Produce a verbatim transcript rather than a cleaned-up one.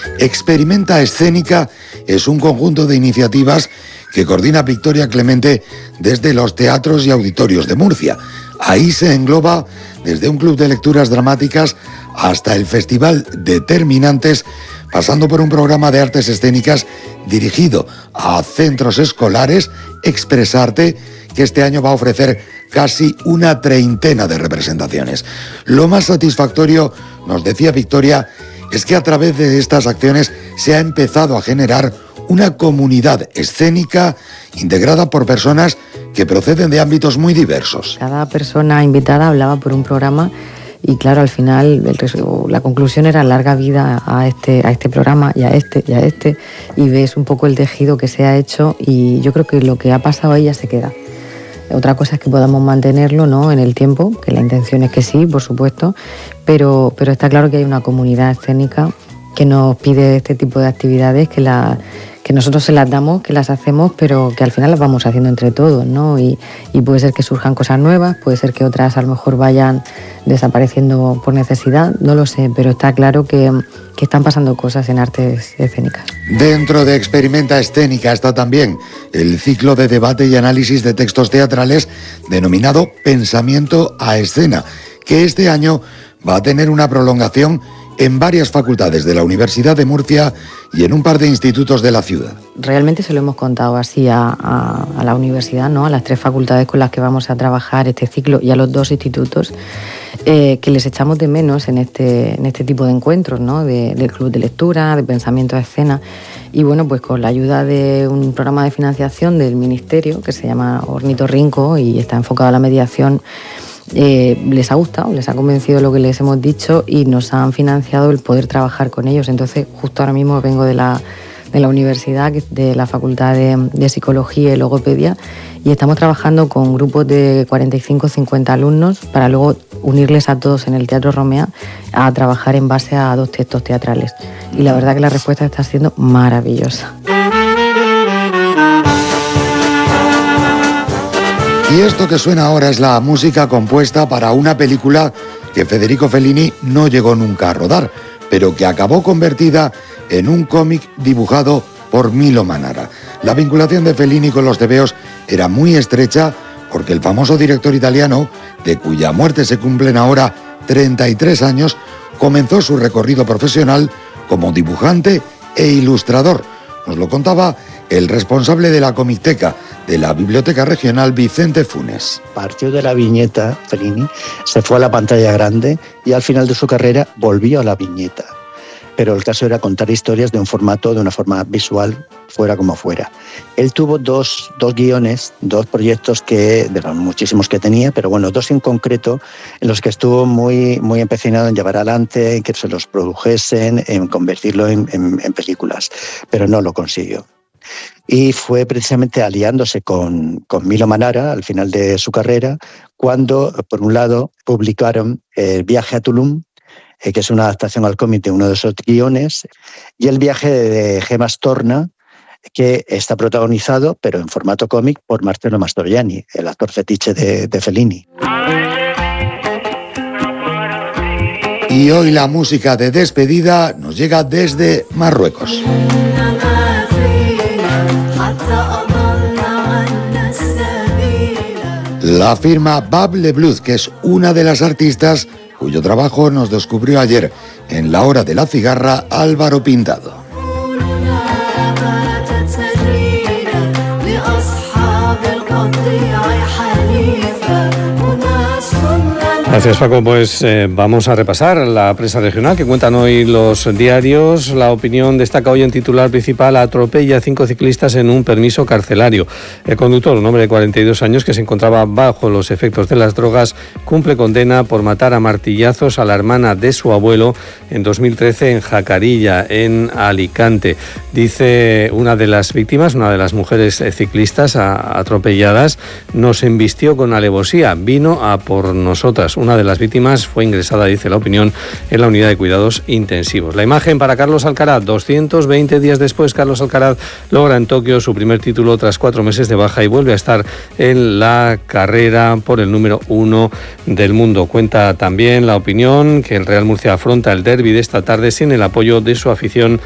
Experimenta Escénica es un conjunto de iniciativas que coordina Victoria Clemente desde los teatros y auditorios de Murcia. Ahí se engloba desde un club de lecturas dramáticas hasta el Festival Determinantes, pasando por un programa de artes escénicas dirigido a centros escolares, Expresarte, que este año va a ofrecer casi una treintena de representaciones. Lo más satisfactorio, nos decía Victoria, es que a través de estas acciones se ha empezado a generar una comunidad escénica integrada por personas que proceden de ámbitos muy diversos. Cada persona invitada hablaba por un programa y claro, al final el, la conclusión era larga vida a este, a este programa y a este y a este, y ves un poco el tejido que se ha hecho y yo creo que lo que ha pasado ahí ya se queda. Otra cosa es que podamos mantenerlo, ¿no?, en el tiempo, que la intención es que sí, por supuesto, pero, pero está claro que hay una comunidad escénica que nos pide este tipo de actividades, que, la, que nosotros se las damos, que las hacemos, pero que al final las vamos haciendo entre todos, ¿no? Y, y puede ser que surjan cosas nuevas, puede ser que otras a lo mejor vayan desapareciendo por necesidad, no lo sé, pero está claro que, que están pasando cosas en artes escénicas. Dentro de Experimenta Escénica está también el ciclo de debate y análisis de textos teatrales denominado Pensamiento a Escena, que este año va a tener una prolongación en varias facultades de la Universidad de Murcia y en un par de institutos de la ciudad. Realmente se lo hemos contado así a, a, a la universidad, ¿no?, a las tres facultades con las que vamos a trabajar este ciclo y a los dos institutos, eh, que les echamos de menos en este, en este tipo de encuentros, ¿no?, de, del club de lectura, de pensamiento a escena. Y bueno, pues con la ayuda de un programa de financiación del Ministerio que se llama Ornitorrinco y está enfocado a la mediación, Eh, les ha gustado, les ha convencido lo que les hemos dicho y nos han financiado el poder trabajar con ellos. Entonces, justo ahora mismo vengo de la, de la universidad, de la Facultad de, de Psicología y Logopedia, y estamos trabajando con grupos de cuarenta y cinco a cincuenta alumnos para luego unirles a todos en el Teatro Romea a trabajar en base a dos textos teatrales. Y la verdad que la respuesta está siendo maravillosa. Y esto que suena ahora es la música compuesta para una película que Federico Fellini no llegó nunca a rodar, pero que acabó convertida en un cómic dibujado por Milo Manara. La vinculación de Fellini con los tebeos era muy estrecha porque el famoso director italiano, de cuya muerte se cumplen ahora treinta y tres años, comenzó su recorrido profesional como dibujante e ilustrador. Nos lo contaba el responsable de la Comicteca de la Biblioteca Regional, Vicente Funes. Partió de la viñeta, Fellini, se fue a la pantalla grande y al final de su carrera volvió a la viñeta. Pero el caso era contar historias de un formato, de una forma visual, fuera como fuera. Él tuvo dos, dos guiones, dos proyectos que, de los muchísimos que tenía, pero bueno, dos en concreto, en los que estuvo muy, muy empecinado en llevar adelante, en que se los produjesen, en convertirlo en, en, en películas, pero no lo consiguió. Y fue precisamente aliándose con, con Milo Manara al final de su carrera cuando, por un lado, publicaron El viaje a Tulum, eh, que es una adaptación al cómic de uno de esos guiones, y El viaje de Gemma Storna, que está protagonizado, pero en formato cómic, por Marcello Mastroianni, el actor fetiche de, de Fellini. Y hoy la música de despedida nos llega desde Marruecos. La firma Bab Le Blues, que es una de las artistas cuyo trabajo nos descubrió ayer en la hora de la cigarra Álvaro Pintado. Gracias, Paco. Pues eh, vamos a repasar la prensa regional que cuentan hoy los diarios. La opinión destaca hoy en titular principal: atropella a cinco ciclistas en un permiso carcelario. El conductor, un hombre de cuarenta y dos años que se encontraba bajo los efectos de las drogas, cumple condena por matar a martillazos a la hermana de su abuelo en dos mil trece en Jacarilla, en Alicante. Dice una de las víctimas, una de las mujeres ciclistas atropelladas: nos embistió con alevosía, vino a por nosotras. Una de las víctimas fue ingresada, dice la opinión, en la unidad de cuidados intensivos. La imagen para Carlos Alcaraz. doscientos veinte días después, Carlos Alcaraz logra en Tokio su primer título tras cuatro meses de baja y vuelve a estar en la carrera por el número uno del mundo. Cuenta también la opinión que el Real Murcia afronta el derbi de esta tarde sin el apoyo de su afición